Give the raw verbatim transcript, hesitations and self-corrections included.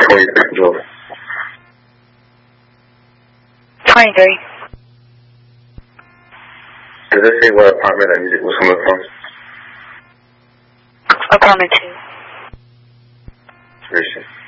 twenty-second floor. twenty-three. Does it say what apartment that music was coming from? Apartment two. Where is she?